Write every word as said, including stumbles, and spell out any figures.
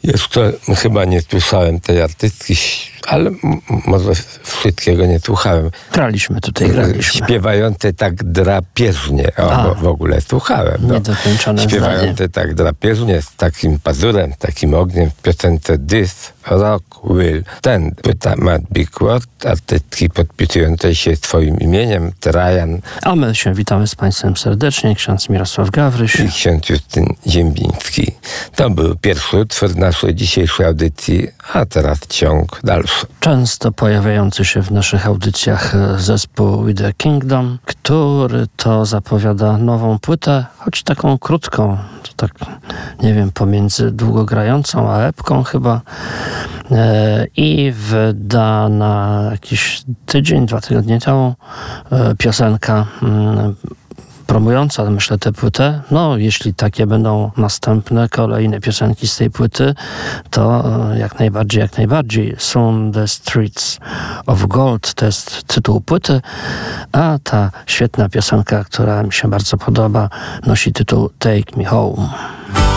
Jeszcze chyba nie słyszałem tej artystki, ale m- może wszystkiego nie słuchałem. Graliśmy tutaj, graliśmy. Śpiewające tak drapieżnie. O, A. w, w ogóle słuchałem. No. Niedokończone Śpiewające zdanie. tak drapieżnie, z takim pazurem, takim ogniem w piosence This Rock Will Stand. Pyta Matt Bickworth, artystki podpisującej się swoim imieniem, Trajan A my się witamy z Państwem serdecznie. Ksiądz Mirosław Gawryś. i ksiądz Justyn Ziembiński. To był pierwszy utwór naszej dzisiejszej audycji, a teraz ciąg dalszy. Często pojawiający się w naszych audycjach zespół We The Kingdom, który to zapowiada nową płytę, choć taką krótką, to tak, nie wiem, pomiędzy długogrającą a epką chyba. E, I wyda na jakiś tydzień, dwa tygodnie temu e, piosenka mm, promująca, myślę, tę płytę. No, jeśli takie będą następne, kolejne piosenki z tej płyty, to e, jak najbardziej, jak najbardziej. Soon the Streets of Gold to jest tytuł płyty, a ta świetna piosenka, która mi się bardzo podoba, nosi tytuł Take Me Home.